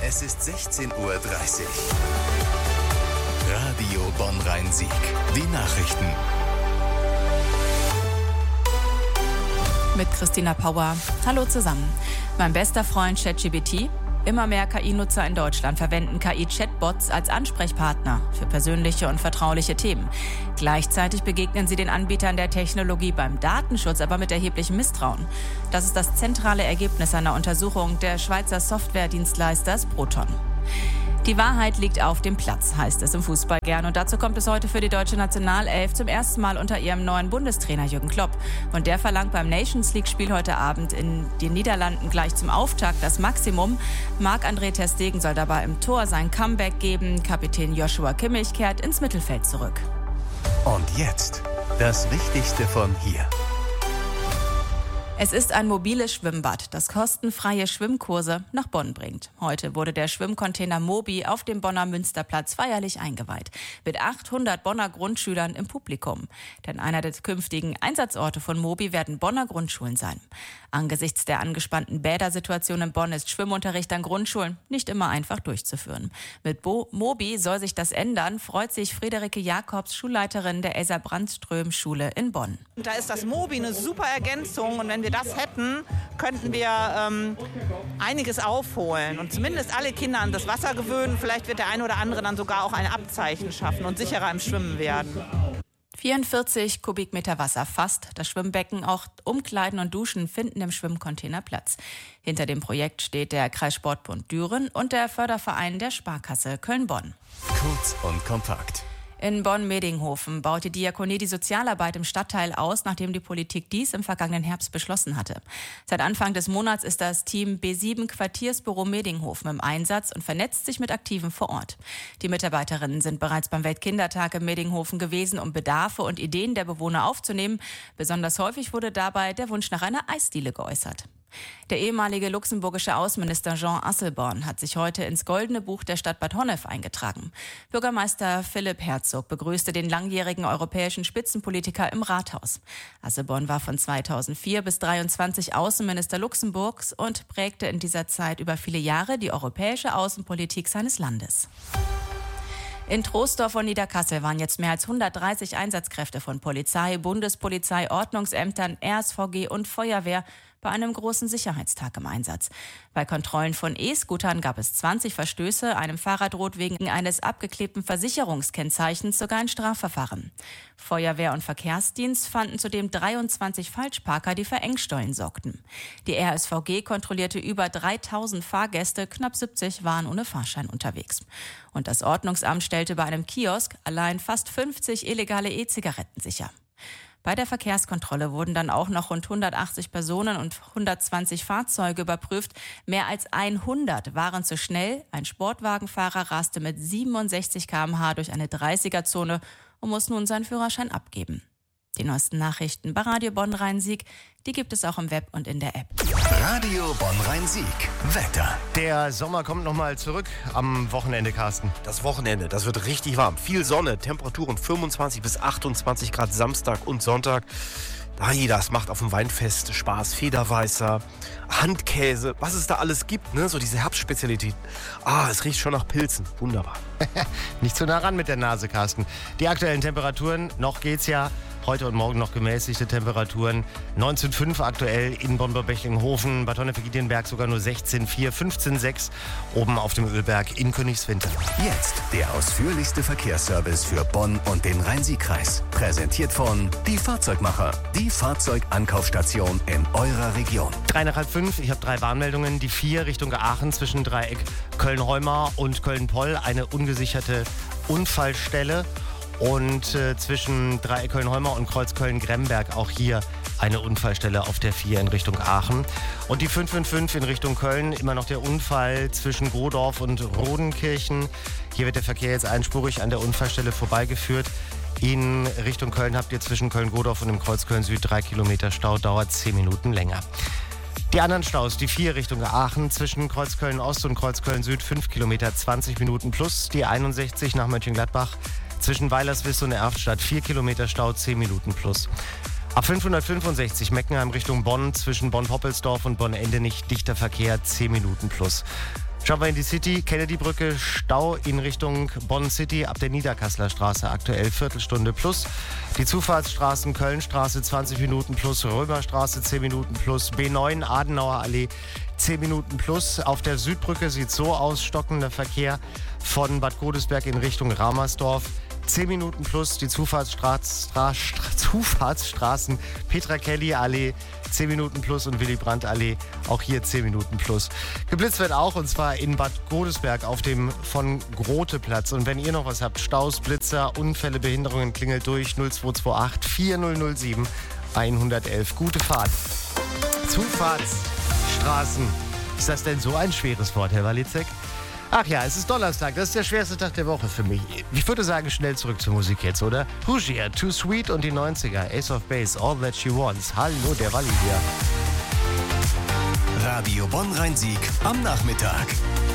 Es ist 16:30 Uhr. Radio Bonn-Rhein-Sieg. Die Nachrichten. Mit Christina Pauer. Hallo zusammen. Mein bester Freund ChatGPT. Immer mehr KI-Nutzer in Deutschland verwenden KI-Chatbots als Ansprechpartner für persönliche und vertrauliche Themen. Gleichzeitig begegnen sie den Anbietern der Technologie beim Datenschutz aber mit erheblichem Misstrauen. Das ist das zentrale Ergebnis einer Untersuchung der Schweizer Softwaredienstleisters Proton. Die Wahrheit liegt auf dem Platz, heißt es im Fußball gern. Und dazu kommt es heute für die deutsche Nationalelf zum ersten Mal unter ihrem neuen Bundestrainer Jürgen Klopp. Und der verlangt beim Nations-League-Spiel heute Abend in den Niederlanden gleich zum Auftakt das Maximum. Marc-André ter Stegen soll dabei im Tor sein Comeback geben. Kapitän Joshua Kimmich kehrt ins Mittelfeld zurück. Und jetzt das Wichtigste von hier. Es ist ein mobiles Schwimmbad, das kostenfreie Schwimmkurse nach Bonn bringt. Heute wurde der Schwimmcontainer Mobi auf dem Bonner Münsterplatz feierlich eingeweiht. Mit 800 Bonner Grundschülern im Publikum. Denn einer der künftigen Einsatzorte von Mobi werden Bonner Grundschulen sein. Angesichts der angespannten Bädersituation in Bonn ist Schwimmunterricht an Grundschulen nicht immer einfach durchzuführen. Mit Mobi soll sich das ändern, freut sich Friederike Jakobs, Schulleiterin der Elsa-Brandström-Schule in Bonn. Da ist das Mobi eine super Ergänzung und wenn wir das hätten, könnten wir einiges aufholen und zumindest alle Kinder an das Wasser gewöhnen. Vielleicht wird der eine oder andere dann sogar auch ein Abzeichen schaffen und sicherer im Schwimmen werden. 44 Kubikmeter Wasser fasst das Schwimmbecken. Auch Umkleiden und Duschen finden im Schwimmcontainer Platz. Hinter dem Projekt steht der Kreissportbund Düren und der Förderverein der Sparkasse Köln-Bonn. Kurz und kompakt. In Bonn-Medinghofen baut die Diakonie die Sozialarbeit im Stadtteil aus, nachdem die Politik dies im vergangenen Herbst beschlossen hatte. Seit Anfang des Monats ist das Team B7 Quartiersbüro Medinghofen im Einsatz und vernetzt sich mit Aktiven vor Ort. Die Mitarbeiterinnen sind bereits beim Weltkindertag in Medinghofen gewesen, um Bedarfe und Ideen der Bewohner aufzunehmen. Besonders häufig wurde dabei der Wunsch nach einer Eisdiele geäußert. Der ehemalige luxemburgische Außenminister Jean Asselborn hat sich heute ins Goldene Buch der Stadt Bad Honnef eingetragen. Bürgermeister Philipp Herzog begrüßte den langjährigen europäischen Spitzenpolitiker im Rathaus. Asselborn war von 2004 bis 2023 Außenminister Luxemburgs und prägte in dieser Zeit über viele Jahre die europäische Außenpolitik seines Landes. In Troisdorf und Niederkassel waren jetzt mehr als 130 Einsatzkräfte von Polizei, Bundespolizei, Ordnungsämtern, RSVG und Feuerwehr bei einem großen Sicherheitstag im Einsatz. Bei Kontrollen von E-Scootern gab es 20 Verstöße. Einem Fahrer droht wegen eines abgeklebten Versicherungskennzeichens sogar ein Strafverfahren. Feuerwehr und Verkehrsdienst fanden zudem 23 Falschparker, die für Engstollen sorgten. Die RSVG kontrollierte über 3000 Fahrgäste, knapp 70 waren ohne Fahrschein unterwegs. Und das Ordnungsamt stellte bei einem Kiosk allein fast 50 illegale E-Zigaretten sicher. Bei der Verkehrskontrolle wurden dann auch noch rund 180 Personen und 120 Fahrzeuge überprüft. Mehr als 100 waren zu schnell. Ein Sportwagenfahrer raste mit 67 km/h durch eine 30er-Zone und muss nun seinen Führerschein abgeben. Die neuesten Nachrichten bei Radio Bonn-Rhein-Sieg, die gibt es auch im Web und in der App. Radio Bonn-Rhein-Sieg. Wetter. Der Sommer kommt nochmal zurück am Wochenende, Carsten. Das Wochenende, das wird richtig warm. Viel Sonne, Temperaturen 25 bis 28 Grad Samstag und Sonntag. Das macht auf dem Weinfest Spaß. Federweißer, Handkäse, was es da alles gibt, ne? So diese Herbstspezialitäten. Es riecht schon nach Pilzen. Wunderbar. Nicht zu nah ran mit der Nase, Carsten. Die aktuellen Temperaturen, noch geht's ja. Heute und morgen noch gemäßigte Temperaturen. 19,5 aktuell in Bonn-Bechtlinghofen, Bad Honnef-Giedienberg sogar nur 16,4, 15,6 oben auf dem Ölberg in Königswinter. Jetzt der ausführlichste Verkehrsservice für Bonn und den Rhein-Sieg-Kreis. Präsentiert von Die Fahrzeugmacher, die Fahrzeugankaufstation in eurer Region. 4:30, ich habe 3 Warnmeldungen. Die 4 Richtung Aachen zwischen Dreieck Köln-Heumar und Köln-Poll, eine ungesicherte Unfallstelle. Und zwischen Dreieck Köln-Heumar und Kreuz Köln-Gremberg auch hier eine Unfallstelle auf der 4 in Richtung Aachen. Und die 555 in Richtung Köln, immer noch der Unfall zwischen Grodorf und Rodenkirchen. Hier wird der Verkehr jetzt einspurig an der Unfallstelle vorbeigeführt. In Richtung Köln habt ihr zwischen Köln-Godorf und dem Kreuz Köln-Süd 3 Kilometer Stau, dauert 10 Minuten länger. Die anderen Staus, die 4 Richtung Aachen zwischen Kreuz Köln-Ost und Kreuz Köln-Süd 5 Kilometer, 20 Minuten plus. Die 61 nach Mönchengladbach zwischen Weilerswist und Erftstadt 4 Kilometer Stau, 10 Minuten plus. Ab 565 Meckenheim Richtung Bonn zwischen Bonn-Poppelsdorf und Bonn-Endenich dichter Verkehr, 10 Minuten plus. Schauen wir in die City. Kennedy-Brücke, Stau in Richtung Bonn City ab der Niederkasseler Straße. Aktuell Viertelstunde plus. Die Zufahrtsstraßen Kölnstraße 20 Minuten plus, Römerstraße 10 Minuten plus, B9 Adenauer Allee 10 Minuten plus. Auf der Südbrücke sieht so aus, stockender Verkehr von Bad Godesberg in Richtung Ramersdorf. 10 Minuten plus, die Zufahrtsstraßen Petra-Kelly-Allee 10 Minuten plus und Willy-Brandt-Allee auch hier 10 Minuten plus. Geblitzt wird auch, und zwar in Bad Godesberg auf dem von Grote-Platz. Und wenn ihr noch was habt, Staus, Blitzer, Unfälle, Behinderungen, klingelt durch 0228 4007 111. Gute Fahrt. Zufahrtsstraßen. Ist das denn so ein schweres Wort, Herr Walizek? Ach ja, es ist Donnerstag, das ist der schwerste Tag der Woche für mich. Ich würde sagen, schnell zurück zur Musik jetzt, oder? Hoosier, Too Sweet und die 90er, Ace of Base, All That She Wants. Hallo, der Walli hier. Radio Bonn-Rhein-Sieg am Nachmittag.